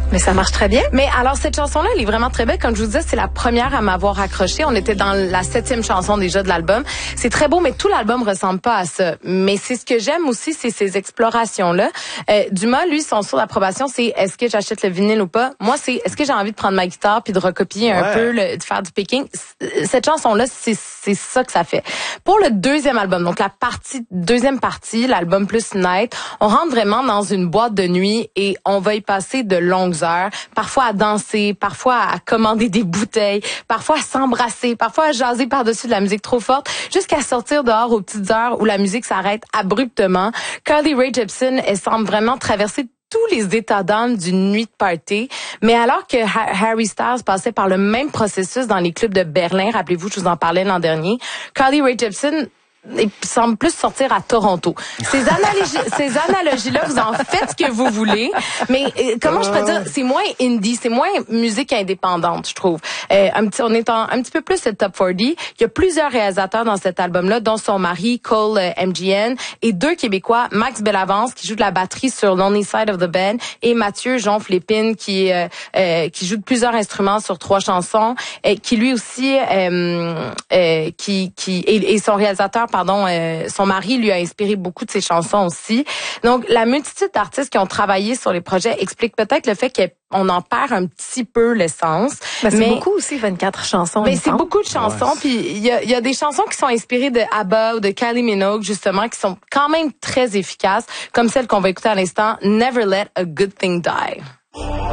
Mais ça marche très bien. Mais alors, cette chanson-là, elle est vraiment très belle. Comme je vous disais, c'est la première à m'avoir accroché. On était dans la 7e chanson déjà de l'album. C'est très beau, mais tout l'album ressemble pas à ça. Mais c'est ce que j'aime aussi, c'est ces explorations-là. Dumas, lui, son saut d'approbation, c'est est-ce que j'achète le vinyle ou pas? Moi, c'est est-ce que j'ai envie de prendre ma guitare puis de recopier un peu, de faire du picking? Cette chanson-là, c'est ça que ça fait. Pour le deuxième album, donc la deuxième partie, l'album plus Night, on rentre vraiment dans une boîte de nuit et on va y passer de longues heures, parfois à danser, parfois à commander des bouteilles, parfois à s'embrasser, parfois à jaser par-dessus de la musique trop forte, jusqu'à sortir dehors aux petites heures où la musique s'arrête abruptement. Carly Rae Jepsen, elle semble vraiment traverser tous les états d'âme d'une nuit de party. Mais alors que Harry Styles passait par le même processus dans les clubs de Berlin, rappelez-vous, je vous en parlais l'an dernier, Carly Rae Jepsen semble plus sortir à Toronto. Ces analogies-là, vous en faites ce que vous voulez, mais comment je peux dire, c'est moins indie, c'est moins musique indépendante, je trouve. On est un petit peu plus le top 40. Il y a plusieurs réalisateurs dans cet album-là, dont son mari, Cole MGN, et 2 Québécois, Max Bellavance, qui joue de la batterie sur Lonely Side of the Bed, et Mathieu Jonf-Lépine, qui joue de plusieurs instruments sur 3 chansons, qui lui aussi, et son réalisateur, son mari lui a inspiré beaucoup de ses chansons aussi. Donc, la multitude d'artistes qui ont travaillé sur les projets explique peut-être le fait qu'on en perd un petit peu l'essence. Mais c'est beaucoup aussi, 24 chansons. Mais c'est beaucoup de chansons. Puis il y a des chansons qui sont inspirées de ABBA ou de Kylie Minogue, justement, qui sont quand même très efficaces, comme celle qu'on va écouter à l'instant, Never Let a Good Thing Die.